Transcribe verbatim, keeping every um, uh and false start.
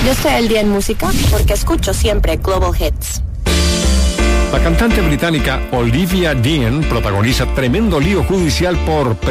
Yo estoy al día en música porque escucho siempre Global Hits. La cantante británica Olivia Dean protagoniza tremendo lío judicial por